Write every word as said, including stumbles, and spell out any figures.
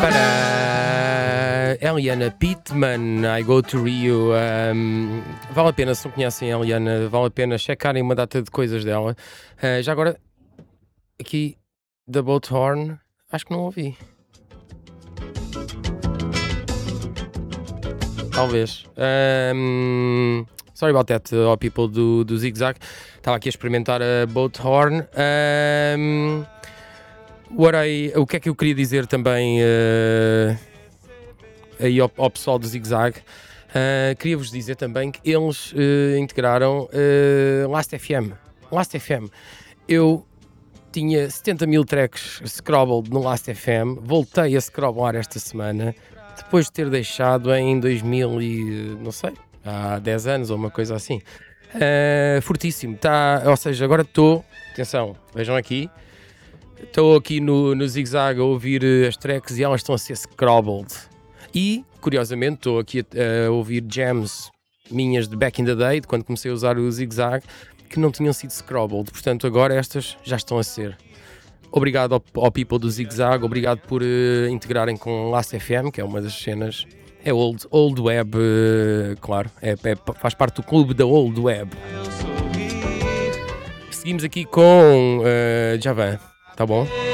Para Eliana Pittman, I Go to Rio. Um, vale a pena, se não conhecem a Eliana, vale a pena checarem uma data de coisas dela. Uh, já agora, aqui, da Boat Horn, acho que não ouvi. Talvez. Um, sorry about that, all people do, do Zig Zag. Estava aqui a experimentar a Boat Horn. Um, what I, o que é que eu queria dizer também uh, aí ao, ao pessoal do Zig Zag? Uh, queria-vos dizer também que eles uh, integraram uh, Last F M. Last F M. Eu tinha setenta mil tracks scrobbled no Last F M. Voltei a scrobblar esta semana, depois de ter deixado em dois mil e, não sei, há dez anos ou uma coisa assim. Uh, fortíssimo. Tá, ou seja, agora estou, atenção, vejam aqui, estou aqui no, no Zig Zag a ouvir as tracks e elas estão a ser scrobbled. E, curiosamente, estou aqui a, a ouvir jams minhas de back in the day, de quando comecei a usar o Zig Zag, que não tinham sido scrobbled. Portanto, agora estas já estão a ser. Obrigado ao, ao people do Zig Zag, obrigado por uh, integrarem com Last F M, que é uma das cenas. É old, old web, uh, claro, é, é, faz parte do clube da old web. Seguimos aqui com uh, Javan, tá bom?